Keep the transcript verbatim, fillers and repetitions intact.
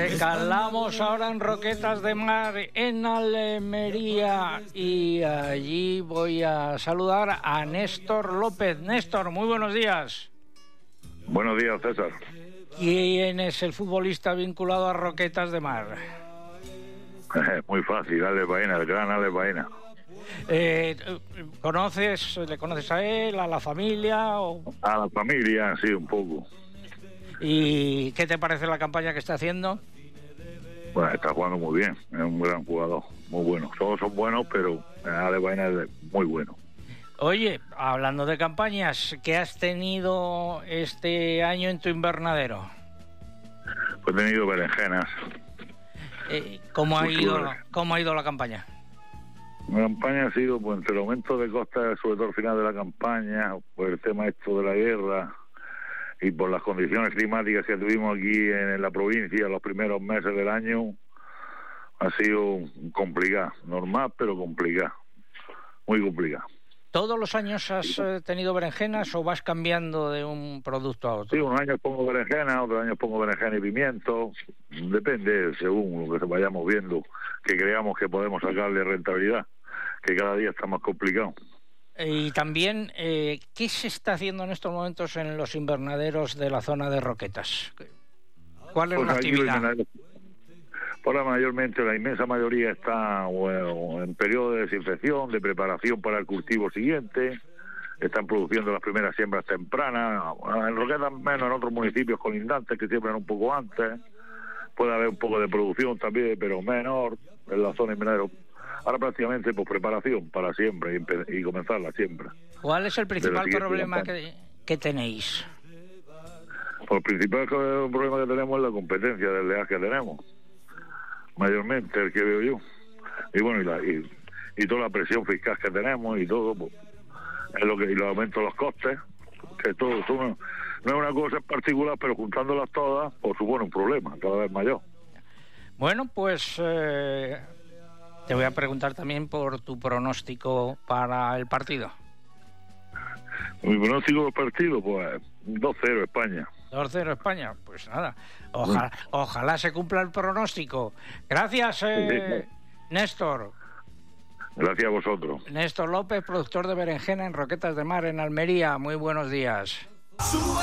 Recalamos ahora en Roquetas de Mar, en Almería, y allí voy a saludar a Néstor López. Néstor, muy buenos días. Buenos días, César. ¿Quién es el futbolista vinculado a Roquetas de Mar? Muy fácil, Ale Baena, el gran Ale Baena. Eh, ¿Conoces, le conoces a él, a la familia? O... A la familia, sí, un poco. ¿Y qué te parece la campaña que está haciendo? Bueno, está jugando muy bien, es un gran jugador, muy bueno. Todos son buenos, pero Ale Baena es muy bueno. Oye, hablando de campañas, ¿qué has tenido este año en tu invernadero? Pues he tenido berenjenas. Eh, ¿cómo, ha ido, ¿Cómo ha ido la campaña? La campaña ha sido, pues, entre el aumento de costas, sobre todo al final de la campaña, por el tema esto de la guerra y por las condiciones climáticas que tuvimos aquí en la provincia los primeros meses del año, ha sido complicado, normal pero complicado, muy complicado. ¿Todos los años has eh, tenido berenjenas o vas cambiando de un producto a otro? Sí, unos años pongo berenjena, otros años pongo berenjena y pimiento, depende según lo que vayamos viendo, que creamos que podemos sacarle rentabilidad, que cada día está más complicado. Y también, eh, ¿qué se está haciendo en estos momentos en los invernaderos de la zona de Roquetas? ¿Cuál es pues la actividad? Por la mayormente, la inmensa mayoría está bueno, en periodo de desinfección, de preparación para el cultivo siguiente. Están produciendo las primeras siembras tempranas. En Roquetas menos, en otros municipios colindantes que siembran un poco antes. Puede haber un poco de producción también, pero menor en la zona invernadero. Ahora prácticamente por preparación para siembra y, y comenzar la siembra. ¿Cuál es el principal problema que, que tenéis? Pues el principal problema que tenemos es la competencia del leal que tenemos. Mayormente el que veo yo. Y bueno, y, la, y, y toda la presión fiscal que tenemos y todo, pues, es lo que, y los aumentos de los costes, que todo, todo no, no es una cosa en particular, pero juntándolas todas, pues supone un problema cada vez mayor. Bueno, pues eh, te voy a preguntar también por tu pronóstico para el partido. Mi pronóstico del partido, pues dos cero España. dos cero España, pues nada, ojalá, ojalá se cumpla el pronóstico. Gracias, eh, Néstor. Gracias a vosotros. Néstor López, productor de berenjena en Roquetas de Mar, en Almería. Muy buenos días.